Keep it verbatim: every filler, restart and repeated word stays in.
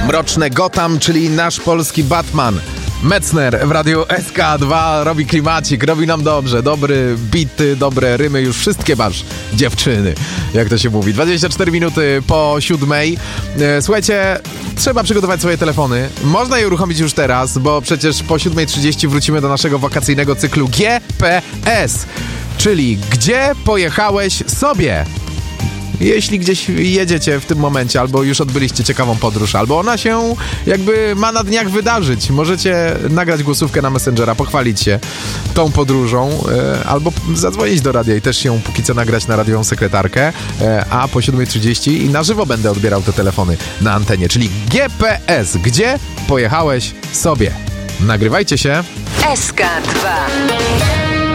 Mroczne Gotham, czyli nasz polski Batman. Metzner w radiu S K dwa robi klimacik, robi nam dobrze. Dobry bity, dobre rymy, już wszystkie masz, dziewczyny, jak to się mówi. dwadzieścia cztery minuty po siódmej. Słuchajcie, trzeba przygotować swoje telefony. Można je uruchomić już teraz, bo przecież po siódmej trzydzieści wrócimy do naszego wakacyjnego cyklu G P S. Czyli gdzie pojechałeś sobie? Jeśli gdzieś jedziecie w tym momencie, albo już odbyliście ciekawą podróż, albo ona się jakby ma na dniach wydarzyć, możecie nagrać głosówkę na Messengera, pochwalić się tą podróżą, e, albo zadzwonić do radia i też ją póki co nagrać na radiową sekretarkę, e, a po siódmej trzydzieści i na żywo będę odbierał te telefony na antenie, czyli G P S. Gdzie pojechałeś sobie? Nagrywajcie się. S K dwa.